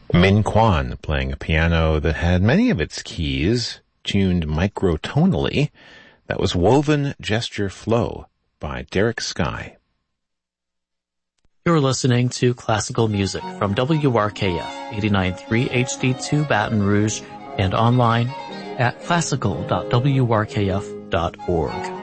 Min Kwan playing a piano that had many of its keys tuned microtonally. That was Woven Gesture Flow by Derek Sky. You're listening to classical music from WRKF 89.3 HD2 Baton Rouge and online at classical.wrkf.org.